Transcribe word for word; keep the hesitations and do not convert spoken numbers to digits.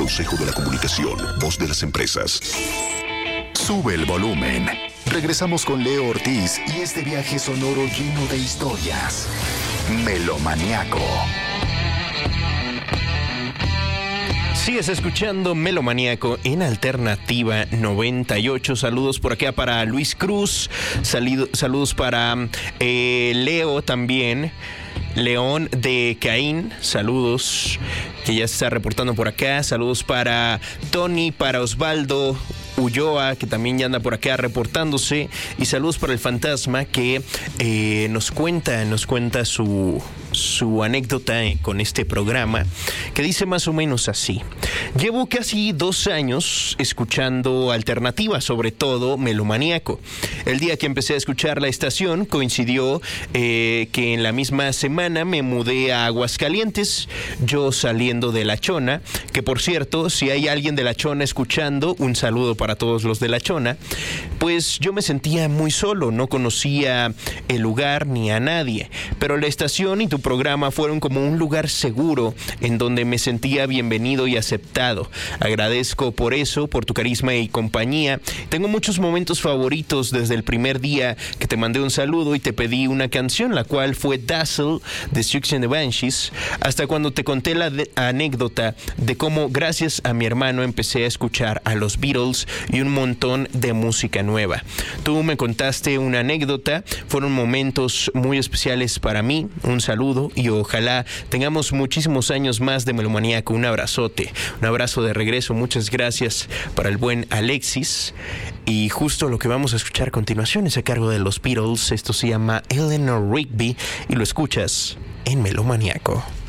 Consejo de la Comunicación, voz de las empresas. Sube el volumen. Regresamos con Leo Ortiz y este viaje sonoro lleno de historias. Melomaniaco. Sigues escuchando Melomaniaco en Alternativa noventa y ocho. Saludos por acá para Luis Cruz. Salido, saludos para eh, Leo también. León de Caín, saludos, que ya se está reportando por acá. Saludos para Tony, para Osvaldo Ulloa, que también ya anda por acá reportándose. Y saludos para el fantasma que eh, nos cuenta, nos cuenta su, su anécdota con este programa, que dice más o menos así. Llevo casi dos años escuchando Alternativa, sobre todo Melomaniaco. El día que empecé a escuchar la estación coincidió eh, que en la misma semana me mudé a Aguascalientes, yo saliendo de La Chona, que por cierto, si hay alguien de La Chona escuchando, un saludo para todos los de La Chona. Pues yo me sentía muy solo, no conocía el lugar ni a nadie, pero la estación y tu programa fueron como un lugar seguro en donde me sentía bienvenido y aceptado. Agradezco por eso, por tu carisma y compañía. Tengo muchos momentos favoritos desde el primer día que te mandé un saludo y te pedí una canción, la cual fue Dazzle de Siouxsie and the Banshees, hasta cuando te conté la de- anécdota de cómo gracias a mi hermano empecé a escuchar a los Beatles y un montón de música nueva. Tú me contaste una anécdota, fueron momentos muy especiales para mí. Un saludo y ojalá tengamos muchísimos años más de Melomaniaco. Un abrazote, un abrazo de regreso. Muchas gracias para el buen Alexis. Y justo lo que vamos a escuchar a continuación es a cargo de los Beatles. Esto se llama Eleanor Rigby y lo escuchas en Melomaniaco.